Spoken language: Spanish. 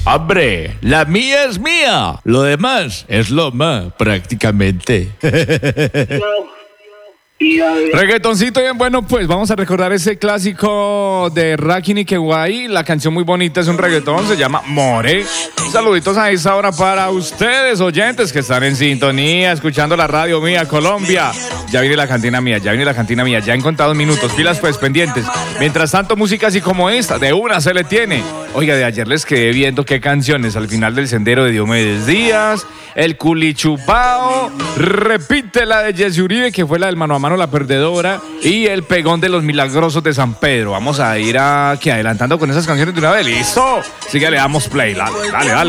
Hombre, la mía es mía. Lo demás es loma, prácticamente. Reggaetoncito bien bueno, pues vamos a recordar ese clásico de Rakim y Kewai. La canción muy bonita, es un reggaetón, se llama More. Saluditos a esa hora para ustedes, oyentes que están en sintonía, escuchando la radio mía, Colombia. Ya viene la cantina mía, ya en contados minutos, filas pues pendientes. Mientras tanto, música así como esta, de una se le tiene. Oiga, de ayer les quedé viendo qué canciones, Al final del sendero de Diomedes Díaz, El Culichupao, repite la de Jessy Uribe, que fue la del mano a mano, la perdedora, y El Pegón de los Milagrosos de San Pedro. Vamos a ir aquí adelantando con esas canciones de una vez. ¿Listo? Sigue, le damos play. Dale.